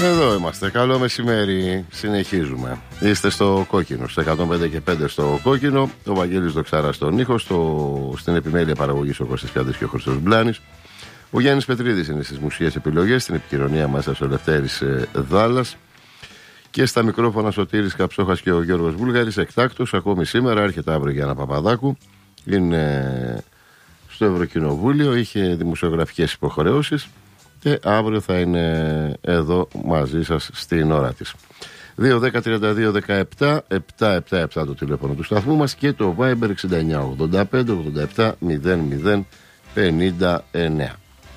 Εδώ είμαστε. Καλό μεσημέρι. Συνεχίζουμε. Είστε στο κόκκινο, στο 105 και 5 στο κόκκινο. Ο Βαγγέλης Δοξάρας στον ήχο. Στην επιμέλεια παραγωγής ο Κώστας Πιάντης και ο Χρήστος Μπλάνης. Ο Γιάννης Πετρίδης είναι στις μουσικές επιλογές. Στην επικοινωνία μας ο Λευτέρης Δάλλας. Και στα μικρόφωνα Σωτήρης Καψόχας και ο Γιώργος Βούλγαρης. Εκτάκτος ακόμη σήμερα. Έρχεται αύριο Γιάννα Παπαδάκου. Είναι στο Ευρωκοινοβούλιο. Είχε δημοσιογραφικές υποχρεώσεις. Και αύριο θα είναι εδώ μαζί σας στην ώρα της. 2-10-32-17-777 το τηλέφωνο του σταθμού μας και το Viber 69-85-87-00-59.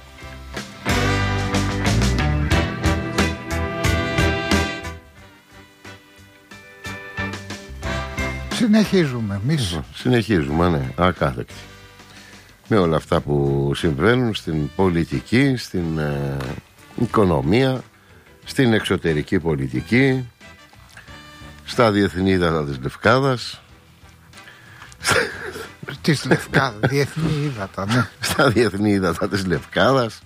Συνεχίζουμε εμείς. Συνεχίζουμε, ναι, ακάθεκτη. Με όλα αυτά που συμβαίνουν στην πολιτική, στην οικονομία, στην εξωτερική πολιτική, στα διεθνή ύδατα της Λευκάδας. Της Λευκάδας, διεθνή ύδατα, ναι. Στα διεθνή ύδατα της Λευκάδας.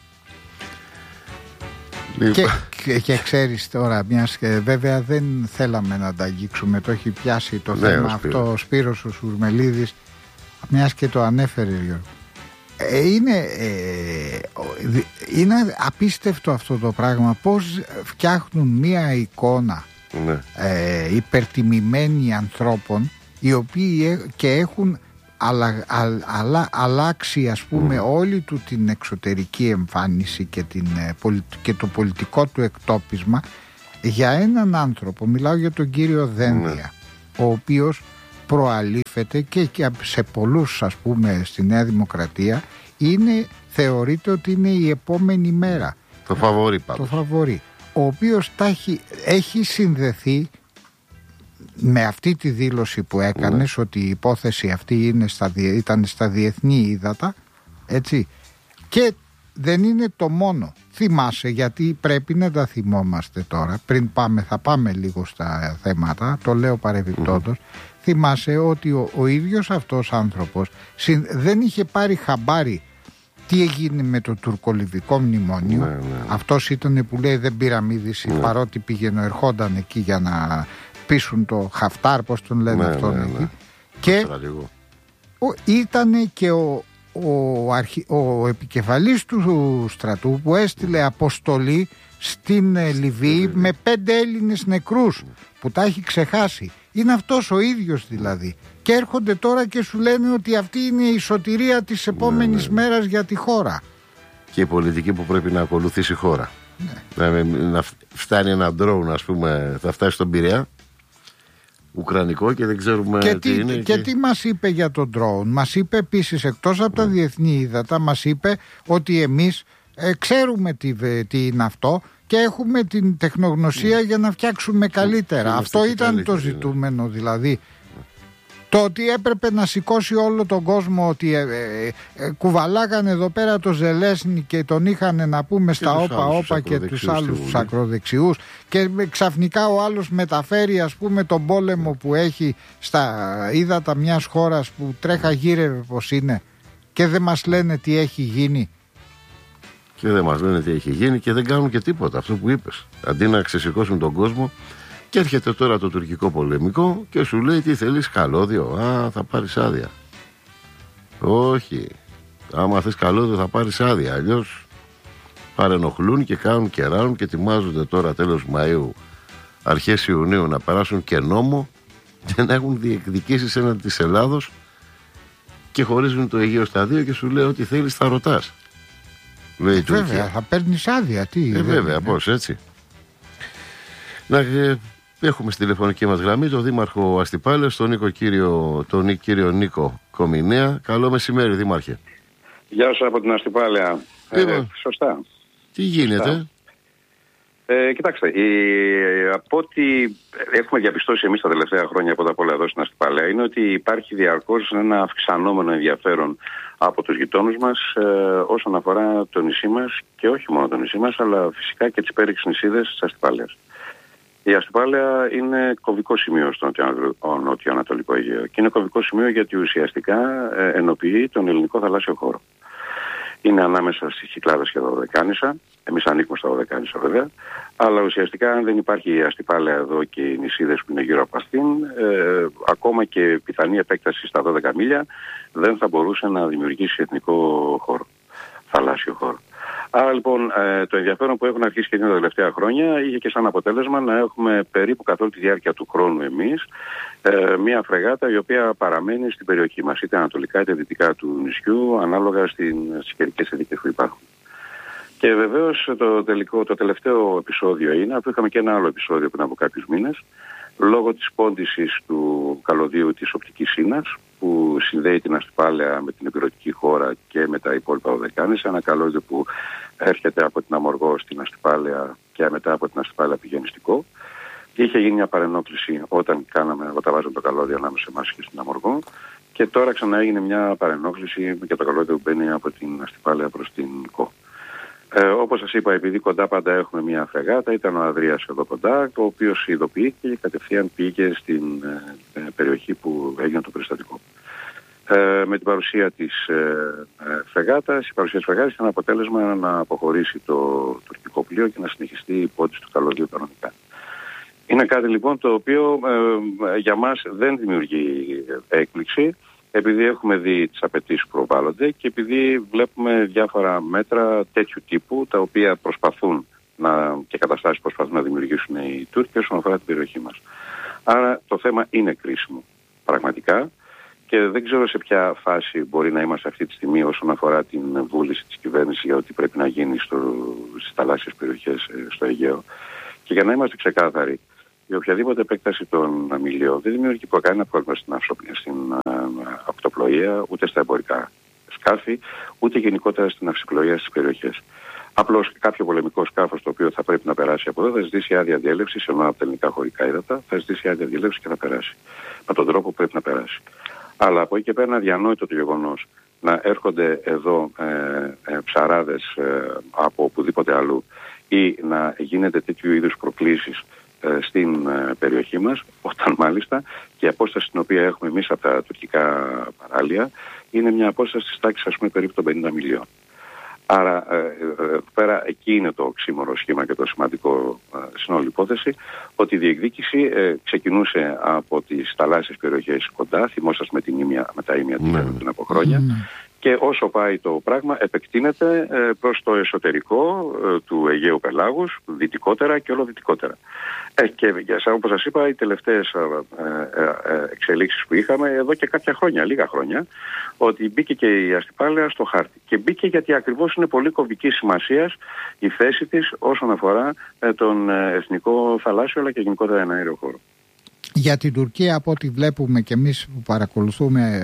Και ξέρεις τώρα, μιας και βέβαια δεν θέλαμε να τα αγγίξουμε, το έχει πιάσει το θέμα αυτό ο Σπύρος ο Σουρμελίδης, μιας και το ανέφερε Γιώργο. Είναι απίστευτο αυτό το πράγμα, πώς φτιάχνουν μία εικόνα, ναι, υπερτιμημένη ανθρώπων οι οποίοι και έχουν αλλάξει, ας πούμε, όλη του την εξωτερική εμφάνιση και το πολιτικό του εκτόπισμα για έναν άνθρωπο. Μιλάω για τον κύριο Δένδια, ο οποίος προαλήφεται και σε πολλούς, ας πούμε, στη Νέα Δημοκρατία θεωρείται ότι είναι η επόμενη μέρα. Το φαβορί πάντως. Το φαβορί. Ο οποίος έχει συνδεθεί με αυτή τη δήλωση που έκανες, ότι η υπόθεση αυτή ήταν στα διεθνή ύδατα, έτσι. Και δεν είναι το μόνο. Θυμάσαι, γιατί πρέπει να τα θυμόμαστε τώρα, πριν θα πάμε λίγο στα θέματα, το λέω παρεμπιπτόντως. Θυμάσαι ότι ο ίδιος αυτός άνθρωπος δεν είχε πάρει χαμπάρι τι έγινε με το τουρκολιβικό μνημόνιο. Αυτός ήταν που λέει δεν πήραμε είδηση, παρότι πήγαινε ερχόταν εκεί για να πείσουν το Χαφτάρ, πώς τον λένε αυτόν εκεί. Και ήταν και ο επικεφαλής του στρατού που έστειλε αποστολή στην Λιβύη με 5 Έλληνες νεκρούς που τα έχει ξεχάσει. Είναι αυτός ο ίδιος δηλαδή. Και έρχονται τώρα και σου λένε ότι αυτή είναι η σωτηρία της επόμενης μέρας για τη χώρα. Και η πολιτική που πρέπει να ακολουθήσει η χώρα. Να φτάνει ένα ντρόουν, ας πούμε, θα φτάσει στον Πειραιά, ουκρανικό, και δεν ξέρουμε τι είναι. Και τι μας είπε για τον ντρόουν? Μας είπε επίσης, εκτός από τα διεθνή ύδατα, μας είπε ότι εμείς ξέρουμε τι είναι αυτό και έχουμε την τεχνογνωσία για να φτιάξουμε καλύτερα. Αυτό ήταν το ζητούμενο δηλαδή. Το ότι έπρεπε να σηκώσει όλο τον κόσμο, ότι κουβαλάγανε εδώ πέρα το Ζελέσνη και τον είχαν, να πούμε, στα όπα και τους άλλους τους ακροδεξιούς, και ξαφνικά ο άλλος μεταφέρει, ας πούμε, τον πόλεμο που έχει στα ύδατα μιας χώρας που τρέχα γύρευε πως είναι, και δεν μας λένε τι έχει γίνει. Και δεν μας λένε τι έχει γίνει και δεν κάνουν και τίποτα, αυτό που είπες. Αντί να ξεσηκώσουν τον κόσμο. Και έρχεται τώρα το τουρκικό πολεμικό και σου λέει τι θέλεις, καλώδιο? Θα πάρεις άδεια. Όχι. Άμα θες καλώδιο θα πάρεις άδεια. Αλλιώς παρενοχλούν και κάνουν και ράνουν και ετοιμάζονται τώρα τέλος Μαΐου, αρχές Ιουνίου να περάσουν και νόμο και να έχουν διεκδικήσεις έναντι της Ελλάδος, και χωρίζουν το Αιγαίο στα δύο και σου λέει ότι θέλεις θα ρωτάς. Λέει βέβαια, θα παίρνεις άδεια. Βέβαια, πώς έτσι. Έχουμε στη τηλεφωνική μας γραμμή τον Δήμαρχο Αστυπάλαιας, τον κύριο Νίκο Κομινέα. Καλό μεσημέρι, Δήμαρχε. Γεια σας από την Αστυπάλαια. Σωστά. Τι γίνεται? Κοιτάξτε, από ό,τι έχουμε διαπιστώσει εμείς τα τελευταία χρόνια, πρώτα απ' όλα εδώ στην Αστυπάλαια, είναι ότι υπάρχει διαρκώς ένα αυξανόμενο ενδιαφέρον από τους γειτόνους μας όσον αφορά το νησί μας, και όχι μόνο το νησί μας, αλλά φυσικά και τις υπέρυξες νησίδες της Αστυπάλαιας. Η Αστυπάλαια είναι κομβικό σημείο στο νοτιοανατολικό Αιγαίο, και είναι κομβικό σημείο γιατί ουσιαστικά ενοποιεί τον ελληνικό θαλάσσιο χώρο. είναι ανάμεσα στις Κυκλάδες και τα Δωδεκάνησα. Εμείς ανήκουμε στα Δωδεκάνησα βέβαια. Αλλά ουσιαστικά αν δεν υπάρχει η αστιπάλαια εδώ και οι νησίδες που είναι γύρω από αυτήν, ακόμα και πιθανή επέκταση στα 12 μίλια δεν θα μπορούσε να δημιουργήσει εθνικό χώρο, θαλάσσιο χώρο. Άρα λοιπόν το ενδιαφέρον που έχουν αρχίσει και τα τελευταία χρόνια είχε και σαν αποτέλεσμα να έχουμε περίπου καθ' όλη τη διάρκεια του χρόνου εμείς μια φρεγάτα η οποία παραμένει στην περιοχή μας, είτε ανατολικά είτε δυτικά του νησιού, ανάλογα στις καιρικές συνθήκες που υπάρχουν. Και βεβαίως το τελευταίο επεισόδιο είναι, αφού είχαμε και ένα άλλο επεισόδιο πριν από κάποιους μήνες, λόγω της πόντισης του καλωδίου της οπτικής σύνας, που συνδέει την αστιπάλαια με την υπηρετική χώρα και με τα υπόλοιπα Δωδεκάνησα, ένα καλώδιο που έρχεται από την Αμοργό στην αστιπάλαια και μετά από την αστιπάλαια πηγαίνει στην Κο. Και είχε γίνει μια παρενόχληση όταν βάζαμε το καλώδιο ανάμεσα σε εμάς και στην Αμοργό. Και τώρα ξανά έγινε μια παρενόχληση για το καλώδιο που μπαίνει από την αστιπάλαια προς την Κο. Όπως σας είπα, επειδή κοντά πάντα έχουμε μια φρεγάτα, ήταν ο Ανδρείας εδώ κοντά, ο οποίος ειδοποιήθηκε και κατευθείαν πήγε στην περιοχή που έγινε το περιστατικό. Με την παρουσία της φρεγάτας, η παρουσία της φρεγάτας ήταν αποτέλεσμα να αποχωρήσει το τουρκικό πλοίο και να συνεχιστεί η πόντιση του καλωδίου κανονικά. Είναι κάτι λοιπόν το οποίο για μας δεν δημιουργεί έκπληξη, επειδή έχουμε δει τις απαιτήσεις που προβάλλονται και επειδή βλέπουμε διάφορα μέτρα τέτοιου τύπου τα οποία προσπαθούν και καταστάσεις προσπαθούν να δημιουργήσουν οι Τούρκοι όσον αφορά την περιοχή μας. Άρα το θέμα είναι κρίσιμο πραγματικά και δεν ξέρω σε ποια φάση μπορεί να είμαστε αυτή τη στιγμή όσον αφορά την βούληση της κυβέρνησης για ό,τι πρέπει να γίνει στις θαλάσσιες περιοχές στο Αιγαίο. Και για να είμαστε ξεκάθαροι, η οποιαδήποτε επέκταση των αμυλίων δεν δημιουργεί κανένα πρόβλημα στην ακτοπλοεία, ούτε στα εμπορικά σκάφη, ούτε γενικότερα στην αυσιπλοεία στις περιοχές. Απλώς κάποιο πολεμικό σκάφος το οποίο θα πρέπει να περάσει από εδώ θα ζητήσει άδεια διέλευσης, ενώ από τα ελληνικά χωρικά ύδατα θα ζητήσει άδεια διέλευσης και θα περάσει. Με τον τρόπο που πρέπει να περάσει. Αλλά από εκεί και πέρα είναι αδιανόητο το γεγονός να έρχονται εδώ ψαράδες από οπουδήποτε αλλού ή να γίνεται τέτοιου είδους προκλήσεις στην περιοχή μας, όταν μάλιστα και η απόσταση την οποία έχουμε εμείς από τα τουρκικά παράλια είναι μια απόσταση της τάξης ας πούμε περίπου των 50 μιλίων. Άρα πέρα εκεί είναι το οξύμορο σχήμα και το σημαντικό στην όλη υπόθεση, ότι η διεκδίκηση ξεκινούσε από τις θαλάσσιες περιοχές κοντά, θυμόσαστε με τα ήμια πριν από χρόνια, και όσο πάει το πράγμα επεκτείνεται προς το εσωτερικό του Αιγαίου Πελάγους, δυτικότερα και όλο δυτικότερα. Και όπως σας είπα, οι τελευταίες εξελίξεις που είχαμε εδώ και κάποια χρόνια, λίγα χρόνια, ότι μπήκε και η αστιπάλαια στο χάρτη. Και μπήκε γιατί ακριβώς είναι πολύ κομβική σημασίας η θέση της όσον αφορά τον εθνικό θαλάσσιο αλλά και γενικότερα ένα αέριο χώρο. Για την Τουρκία, από ό,τι βλέπουμε και εμείς που παρακολουθούμε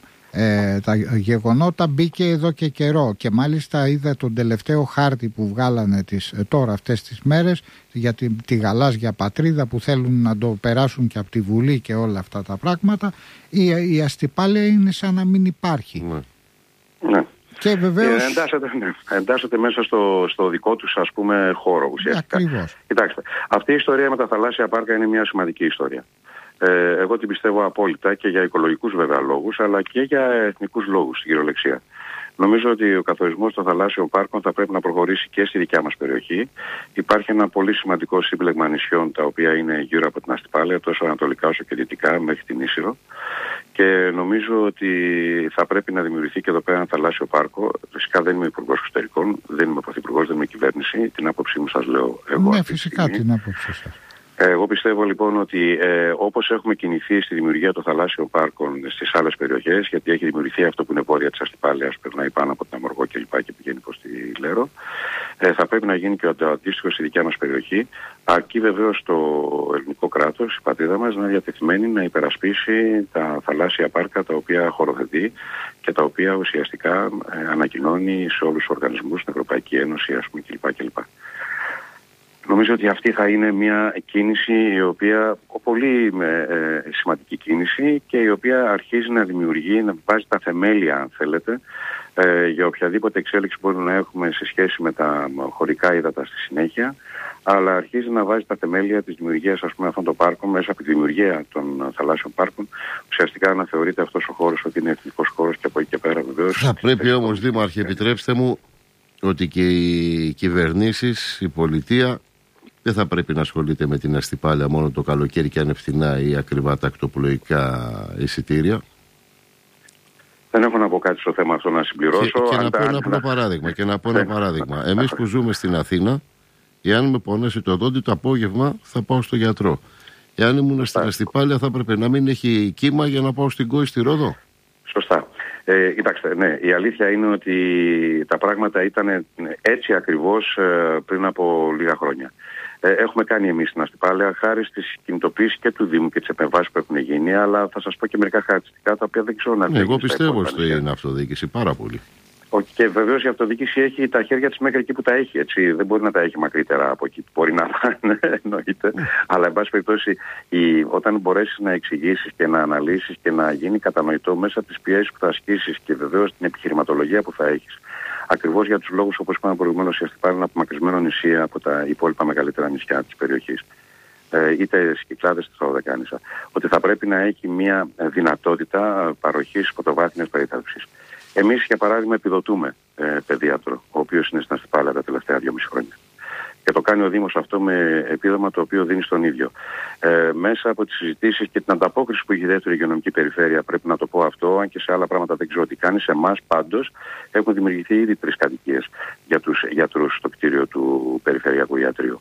τα γεγονότα, μπήκε εδώ και καιρό και μάλιστα είδα τον τελευταίο χάρτη που βγάλανε τώρα αυτές τις μέρες για τη γαλάζια πατρίδα που θέλουν να το περάσουν και από τη Βουλή και όλα αυτά τα πράγματα. Η αστιπάλαια είναι σαν να μην υπάρχει. Ναι. Και βεβαίως εντάσσεται μέσα στο δικό τους ας πούμε χώρο ουσιαστικά. Ακριβώς. Κοιτάξτε, αυτή η ιστορία με τα θαλάσσια πάρκα είναι μια σημαντική ιστορία. Εγώ την πιστεύω απόλυτα και για οικολογικούς βέβαια λόγους, αλλά και για εθνικούς λόγους στην κυριολεξία. Νομίζω ότι ο καθορισμός των θαλάσσιων πάρκων θα πρέπει να προχωρήσει και στη δικιά μας περιοχή. Υπάρχει ένα πολύ σημαντικό σύμπλεγμα νησιών τα οποία είναι γύρω από την αστιπάλαια, τόσο ανατολικά όσο και δυτικά μέχρι την Ίσυρο. Και νομίζω ότι θα πρέπει να δημιουργηθεί και εδώ πέρα ένα θαλάσσιο πάρκο. Φυσικά δεν είμαι υπουργός εξωτερικών, δεν είμαι πρωθυπουργός, δεν είμαι κυβέρνηση. Την άποψή μου σας λέω εγώ. Ναι, φυσικά την άποψή σας. Εγώ πιστεύω λοιπόν ότι όπως έχουμε κινηθεί στη δημιουργία των θαλάσσιων πάρκων στις άλλες περιοχές, γιατί έχει δημιουργηθεί αυτό που είναι βόρεια της αστιπάλαιας, περνάει πάνω από την Αμοργό κλπ. Και πηγαίνει προς τη Λέρο, θα πρέπει να γίνει και το αντίστοιχο στη δικιά μας περιοχή, αρκεί βεβαίως το ελληνικό κράτος, η πατρίδα μας, να είναι διατεθειμένη να υπερασπίσει τα θαλάσσια πάρκα τα οποία χωροθετεί και τα οποία ουσιαστικά ανακοινώνει σε όλους τους οργανισμούς, στην Ευρωπαϊκή Ένωση ας πούμε κλπ. Νομίζω ότι αυτή θα είναι μια κίνηση η οποία, πολύ σημαντική κίνηση και η οποία αρχίζει να δημιουργεί, να βάζει τα θεμέλια αν θέλετε για οποιαδήποτε εξέλιξη μπορούμε να έχουμε σε σχέση με τα χωρικά ύδατα στη συνέχεια, αλλά αρχίζει να βάζει τα θεμέλια της δημιουργίας, ας πούμε, αυτών των πάρκων. Μέσα από τη δημιουργία των θαλάσσιων πάρκων, ουσιαστικά να θεωρείται αυτός ο χώρος ότι είναι εθνικός χώρος, και από εκεί και πέρα βεβαίως. Θα πρέπει όμως, Δήμαρχε, επιτρέψτε μου, ότι και οι κυβερνήσεις, η πολιτεία, δεν θα πρέπει να ασχολείται με την αστιπάλαια μόνο το καλοκαίρι και αν είναι φθηνά ή ακριβά τα ακτοπλοϊκά εισιτήρια. Δεν έχω να πω κάτι στο θέμα αυτό να συμπληρώσω. Και να πω ένα απλό παράδειγμα. Εμείς που ζούμε στην Αθήνα, εάν με πονέσει το δόντι το απόγευμα θα πάω στο γιατρό. Εάν ήμουν στην αστιπάλαια θα έπρεπε να μην έχει κύμα για να πάω στην Κόη στη Ρόδο. Σωστά. Κοιτάξτε, ναι, η αλήθεια είναι ότι τα πράγματα ήταν έτσι ακριβώς πριν από λίγα χρόνια. Έχουμε κάνει εμείς στην αστιπάλαια χάρη στις κινητοποίησεις και του Δήμου και τις επεμβάσεις που έχουν γίνει, αλλά θα σας πω και μερικά χαρακτηριστικά τα οποία δεν ξέρω να εγώ πιστεύω στην αυτοδιοίκηση πάρα πολύ. Και βεβαίως η αυτοδιοίκηση έχει τα χέρια της μέχρι εκεί που τα έχει. Έτσι. Δεν μπορεί να τα έχει μακρύτερα από εκεί που μπορεί να πάνε, εννοείται. Αλλά, εν πάση περιπτώσει, όταν μπορέσεις να εξηγήσεις και να αναλύσεις και να γίνει κατανοητό μέσα από τις πιέσεις που θα ασκήσεις και βεβαίως την επιχειρηματολογία που θα έχεις, ακριβώς για τους λόγους, όπως είπαμε προηγουμένως, η Αστιπάλαια είναι απομακρυσμένο νησί από τα υπόλοιπα μεγαλύτερα νησιά της περιοχής, είτε στις Κυκλάδες είτε στα Δωδεκάνησα, ότι θα πρέπει να έχει μια δυνατότητα παροχής πρωτοβάθμιας περίθαλψης. Εμείς, για παράδειγμα, επιδοτούμε παιδίατρο, ο οποίος είναι στην Αστιπάλαια τα τελευταία 2,5 χρόνια. Και το κάνει ο Δήμος αυτό με επίδομα το οποίο δίνει στον ίδιο. Μέσα από τις συζητήσεις και την ανταπόκριση που έχει η δεύτερη υγειονομική περιφέρεια, πρέπει να το πω αυτό, αν και σε άλλα πράγματα δεν ξέρω τι κάνει, σε εμάς πάντως έχουν δημιουργηθεί ήδη 3 κατοικίες για τους γιατρούς στο κτίριο του Περιφερειακού Ιατρείου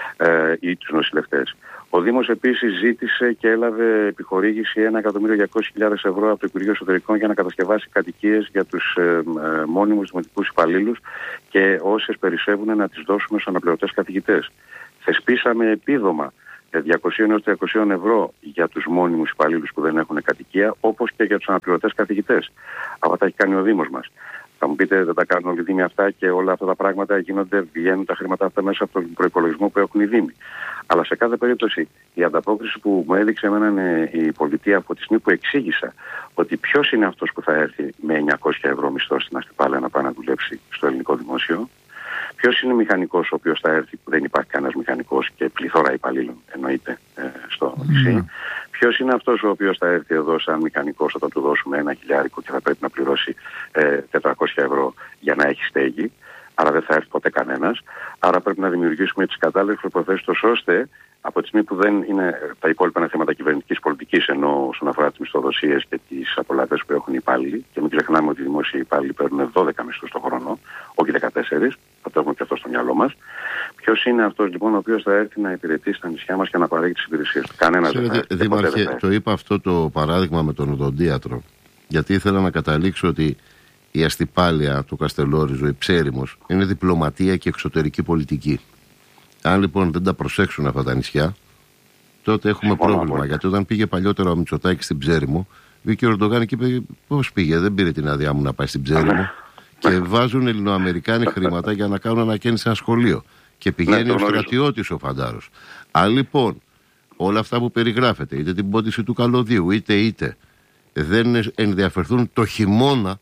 ή τους νοσηλευτές. Ο Δήμος επίσης ζήτησε και έλαβε επιχορήγηση 1.200.000 ευρώ από το Υπουργείο Εσωτερικών για να κατασκευάσει κατοικίες για τους μόνιμους δημοτικούς υπαλλήλους και όσες περισσεύουν να τις δώσουμε στους αναπληρωτές καθηγητές. Θεσπίσαμε επίδομα 200 έως 300 ευρώ για τους μόνιμους υπαλλήλους που δεν έχουν κατοικία, όπως και για τους αναπληρωτές καθηγητές. Αυτά τα έχει κάνει ο Δήμος μας. Θα μου πείτε, δεν τα κάνουν όλοι οι Δήμοι αυτά και όλα αυτά τα πράγματα βγαίνουν τα χρήματα αυτά μέσα από τον προϋπολογισμό που έχουν οι Δήμοι. Αλλά σε κάθε περίπτωση η ανταπόκριση που μου έδειξε εμένα είναι η πολιτεία από τη στιγμή που εξήγησα ότι ποιος είναι αυτός που θα έρθει με 900 ευρώ μισθό στην Αστιπάλαια να πάει να δουλέψει στο ελληνικό δημόσιο. Ποιος είναι ο μηχανικός ο οποίος θα έρθει, που δεν υπάρχει κανένας μηχανικός και πληθώρα υπαλλήλων εννοείται στο νησί. Ποιος είναι αυτός ο οποίος θα έρθει εδώ σαν μηχανικός όταν του δώσουμε 1.000 και θα πρέπει να πληρώσει 400 ευρώ για να έχει στέγη. Άρα δεν θα έρθει ποτέ κανένας. Άρα πρέπει να δημιουργήσουμε τις κατάλληλες προποθέσεις ώστε από τη στιγμή που δεν είναι τα υπόλοιπα είναι θέματα κυβερνητικής πολιτικής, ενώ όσον αφορά τις μισθοδοσίες και τις απολαβές που έχουν οι υπάλληλοι, και μην ξεχνάμε ότι οι δημόσιοι υπάλληλοι παίρνουν 12 μισθούς το χρόνο, όχι 14, θα το έχουμε και αυτό στο μυαλό μας. Ποιος είναι αυτός λοιπόν ο οποίος θα έρθει να υπηρετήσει στα νησιά μας και να παρέχει τις υπηρεσίες του? Κανένας δεν θα έρθει. Δήμαρχε, το είπα αυτό το παράδειγμα με τον οδοντίατρο, γιατί ήθελα να καταλήξω ότι η Αστιπάλαια, το Καστελόριζο, η Ψέριμος είναι διπλωματία και εξωτερική πολιτική. Αν λοιπόν δεν τα προσέξουν αυτά τα νησιά, τότε έχουμε πρόβλημα. Γιατί όταν πήγε παλιότερα ο Μητσοτάκης στην Ψέριμο, βγήκε ο Ερντογάν και είπε: πώς πήγε, δεν πήρε την άδειά μου να πάει στην Ψέριμο. Και βάζουν Ελληνοαμερικάνοι χρήματα για να κάνουν ανακαίνιση σε ένα σχολείο. Και πηγαίνει ο στρατιώτης ο Φαντάρος. Αν λοιπόν όλα αυτά που περιγράφεται, είτε την πόντιση του καλωδίου, είτε δεν ενδιαφερθούν το χειμώνα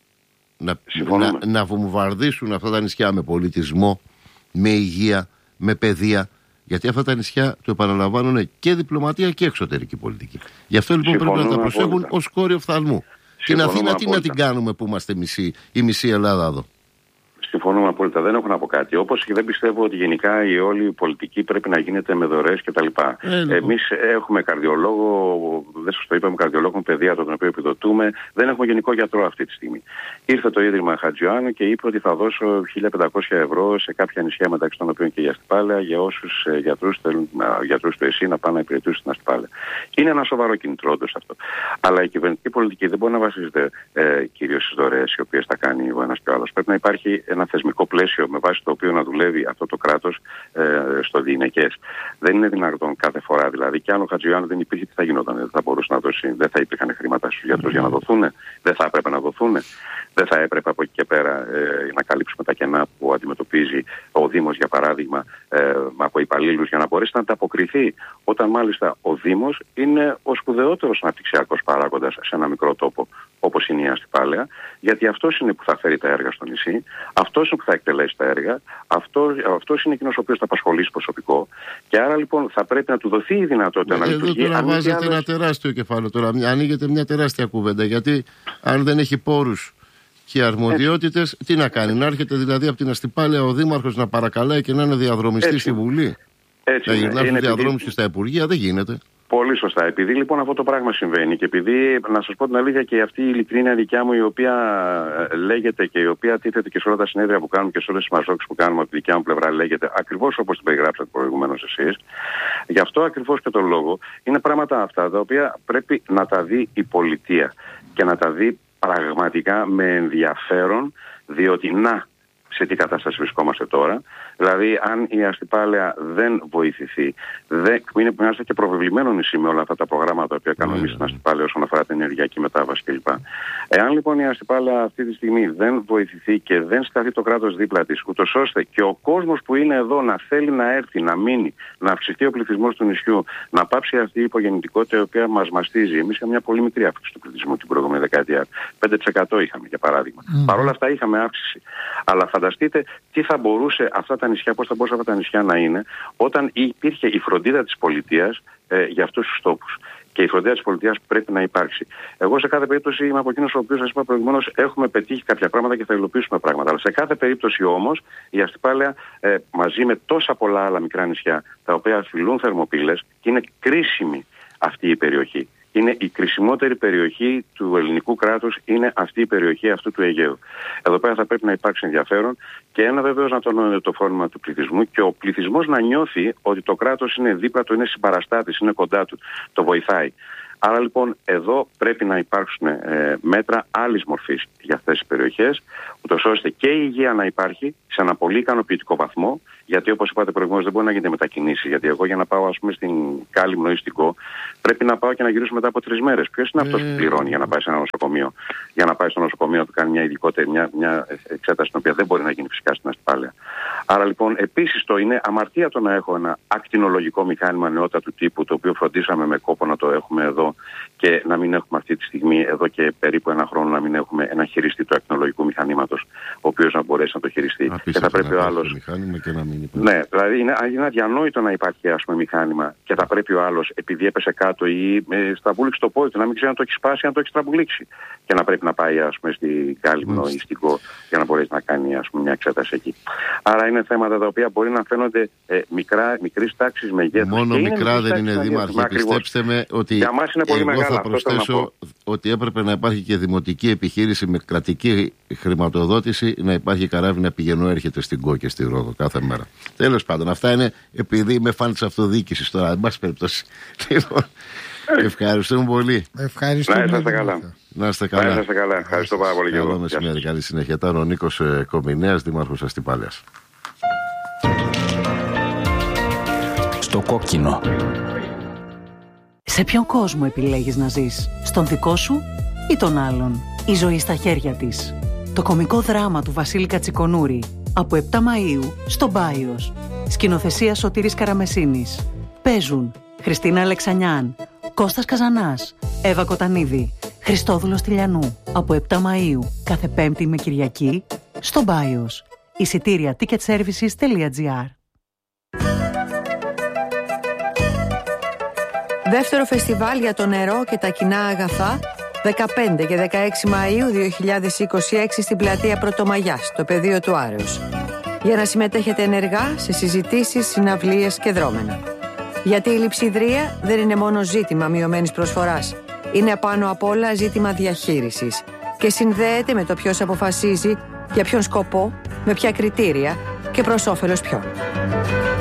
να βομβαρδίσουν αυτά τα νησιά με πολιτισμό, με υγεία, με παιδεία, γιατί αυτά τα νησιά, το επαναλαμβάνουν, και διπλωματία και εξωτερική πολιτική. Γι' αυτό λοιπόν πρέπει να τα προσέχουν ως κόριο οφθαλμού. Την Αθήνα τι να την κάνουμε που είμαστε η μισή Ελλάδα εδώ? Συμφωνούμε απόλυτα. Δεν έχω να πω κάτι. Όπως και δεν πιστεύω ότι γενικά η όλη πολιτική πρέπει να γίνεται με δωρεές κτλ. Εμείς έχουμε καρδιολόγο, δεν σας το είπαμε, καρδιολόγο παιδίατρο τον οποίο επιδοτούμε. Δεν έχουμε γενικό γιατρό αυτή τη στιγμή. Ήρθε το Ίδρυμα Χατζιωάννου και είπε ότι θα δώσω 1.500 ευρώ σε κάποια νησιά, μεταξύ των οποίων και η Αστιπάλαια, για όσους γιατρούς θέλουν, γιατρούς του ΕΣΥ, να πάνε να υπηρετήσουν στην Αστιπάλαια. Είναι ένα σοβαρό κίνητρο όντως αυτό. Αλλά η κυβερνητική πολιτική δεν μπορεί να βασίζεται κυρίως στις δωρεές οι οποίες θα κάνει ο ένας και ο άλλος. Πρέπει να υπάρχει ένα θεσμικό πλαίσιο με βάση το οποίο να δουλεύει αυτό το κράτος στο διηνεκές. Δεν είναι δυνατόν κάθε φορά. Δηλαδή, και αν ο Χατζιωάννου δεν υπήρχε, τι θα γινόταν? Δεν θα μπορούσε να δώσει, δεν θα υπήρχαν χρήματα στους γιατρούς για να δοθούν, δεν θα έπρεπε να δοθούν. δεν θα έπρεπε από εκεί και πέρα να καλύψουμε τα κενά που αντιμετωπίζει ο Δήμος, για παράδειγμα, από υπαλλήλους, για να μπορέσει να ανταποκριθεί, όταν μάλιστα ο Δήμος είναι ο σπουδαιότερος αναπτυξιακός παράγοντας σε ένα μικρό τόπο όπως είναι η Αστυπάλαια, γιατί αυτός είναι που θα φέρει τα έργα στο νησί, αυτός είναι που θα εκτελέσει τα έργα, αυτός είναι εκείνος ο οποίος θα απασχολήσει προσωπικό, και άρα λοιπόν θα πρέπει να του δοθεί η δυνατότητα να λειτουργεί. Εδώ τώρα βάζετε ένα τεράστιο κεφάλαιο, τώρα ανοίγεται μια τεράστια κουβέντα, γιατί αν δεν έχει πόρους και αρμοδιότητες, τι να κάνει, να έρχεται δηλαδή από την Αστυπάλαια ο Δήμαρχος να παρακαλάει και να είναι διαδρομιστή στη Βουλή? Έτσι, να γυρνάσουν διαδρόμους και στα Υπουργεία, δεν γίνεται. Πολύ σωστά. Επειδή λοιπόν αυτό το πράγμα συμβαίνει, και επειδή, να σας πω την αλήθεια, και αυτή η ειλικρίνεια δικιά μου, η οποία λέγεται και η οποία τίθεται και σε όλα τα συνέδρια που κάνουμε και σε όλες τις μαζόξεις που κάνουμε από τη δικιά μου πλευρά, λέγεται ακριβώς όπως την περιγράψατε προηγουμένως εσείς. Γι' αυτό ακριβώς και τον λόγο είναι πράγματα αυτά τα οποία πρέπει να τα δει η πολιτεία και να τα δει πραγματικά με ενδιαφέρον, διότι σε τι κατάσταση βρισκόμαστε τώρα. Δηλαδή, αν η Αστυπάλαια δεν βοηθηθεί, που είναι και προβεβλημένο νησί με όλα αυτά τα προγράμματα που κάνουμε εμείς στην Αστυπάλαια όσον αφορά την ενεργειακή μετάβαση κλπ. Εάν λοιπόν η Αστυπάλαια αυτή τη στιγμή δεν βοηθηθεί και δεν σταθεί το κράτος δίπλα της, ούτως ώστε και ο κόσμος που είναι εδώ να θέλει να έρθει, να μείνει, να αυξηθεί ο πληθυσμός του νησιού, να πάψει αυτή η υπογεννητικότητα η οποία μας μαστίζει. Εμείς είχαμε μια πολύ μικρή αύξηση του πληθυσμού την προηγούμενη δεκαετία. 5% είχαμε, για παράδειγμα. Παρ' όλα αυτά είχαμε αύξηση. Αλλά φανταστείτε τι θα μπορούσε αυτά τα νησιά, πώς θα μπορούσαν αυτά τα νησιά να είναι, όταν υπήρχε η φροντίδα της πολιτείας για αυτούς τους τόπους. Και η φροντίδα της πολιτείας πρέπει να υπάρξει. Εγώ σε κάθε περίπτωση είμαι από εκείνους ο οποίος, σας είπα προηγουμένως, έχουμε πετύχει κάποια πράγματα και θα υλοποιήσουμε πράγματα. Αλλά σε κάθε περίπτωση όμως η Αστυπάλαια μαζί με τόσα πολλά άλλα μικρά νησιά, τα οποία φυλούν θερμοπύλες, και είναι κρίσιμη αυτή η περιοχή. Είναι η κρισιμότερη περιοχή του ελληνικού κράτους, είναι αυτή η περιοχή αυτού του Αιγαίου. Εδώ πέρα θα πρέπει να υπάρξει ενδιαφέρον και ένα βεβαίως να τονώνεται το φόρμα του πληθυσμού και ο πληθυσμός να νιώθει ότι το κράτος είναι δίπλα του, είναι συμπαραστάτης, είναι κοντά του, το βοηθάει. Άρα λοιπόν εδώ πρέπει να υπάρξουν μέτρα άλλης μορφής για αυτές τις περιοχές, ούτως ώστε και η υγεία να υπάρχει σε ένα πολύ ικανοποιητικό βαθμό, γιατί όπως είπατε προηγουμένως δεν μπορεί να γίνεται μετακινήσεις, γιατί εγώ για να πάω ας πούμε στην Κάλυμνο ή στην Κο πρέπει να πάω και να γυρίσω μετά από 3 μέρες. Ποιος είναι αυτός που πληρώνει για να πάει σε ένα νοσοκομείο? Για να πάει στο νοσοκομείο του κάνει μια ειδικότερη, μια εξέταση την οποία δεν μπορεί να γίνει φυσικά στην Αστυπάλαια. Άρα λοιπόν επίσης είναι αμαρτία το να έχω ένα ακτινολογικό μηχάνημα νεότατου τύπου, το οποίο φροντίσαμε με κόπο να το έχουμε εδώ, και να μην έχουμε αυτή τη στιγμή, εδώ και περίπου 1 χρόνο, να μην έχουμε ένα χειριστή του ακτινολογικού μηχανήματος, ο οποίος να μπορέσει να το χειριστεί. Και θα πρέπει ο άλλος. Ναι, δηλαδή είναι αδιανόητο να υπάρχει ας πούμε μηχάνημα και θα πρέπει ο άλλος, επειδή έπεσε κάτω ή στραμπούληξε το πόδι του, να μην ξέρει αν το έχει σπάσει, αν το έχει στραμπουλήξει. Και να πρέπει να πάει ας πούμε στη Κάλυμνο ή στην Κο για να μπορέσει να κάνει ας πούμε μια εξέταση εκεί. Άρα είναι θέματα τα οποία μπορεί να φαίνονται μικρής τάξης μεγέθους. Μόνο μικρά δεν είναι, Δήμαρχε. Πιστέψτε με ότι για μας είναι πολύ μεγάλα. Θα προσθέσω ότι έπρεπε να υπάρχει και δημοτική επιχείρηση με κρατική χρηματοδότηση, να υπάρχει καράβι να πηγαίνω έρχεται στην Κο και στη Ρόδο κάθε μέρα. Τέλος πάντων, αυτά είναι επειδή είμαι φαν της αυτοδιοίκησης τώρα, εν πάση περιπτώσει. Ευχαριστούμε πολύ. Ευχαριστούμε. Να είστε καλά. Να είστε καλά. Ευχαριστώ πάρα πολύ. Καλό μεσημέρι, καλή συνέχεια. Ήταν ο Νίκος Κομινέας, Δήμαρχος Αστυπάλαιας. Στο κόκκινο. Σε ποιον κόσμο επιλέγεις να ζεις? Στον δικό σου ή τον άλλον? Η ζωή στα χέρια της. Το κωμικό δράμα του Βασίλη Κατσικονούρη. Από 7 Μαΐου στο Μπάιος. Σκηνοθεσία Σωτήρης Καραμεσίνης. Παίζουν Χριστίνα Αλεξανιάν, Κώστας Καζανάς, Εύα Κοτανίδη, Χριστόδουλος Τηλιανού. Από 7 Μαΐου κάθε Πέμπτη με Κυριακή στο Μπάιος. Εισιτήρια ticketservices.gr. Δεύτερο φεστιβάλ για το νερό και τα κοινά αγαθά, 15 και 16 Μαΐου 2026 στην πλατεία Πρωτομαγιάς, στο πεδίο του Άρεως. Για να συμμετέχετε ενεργά σε συζητήσεις, συναυλίες και δρόμενα. Γιατί η λειψιδρία δεν είναι μόνο ζήτημα μειωμένης προσφοράς. Είναι πάνω απ' όλα ζήτημα διαχείρισης και συνδέεται με το ποιος αποφασίζει, για ποιον σκοπό, με ποια κριτήρια και προς όφελος ποιον.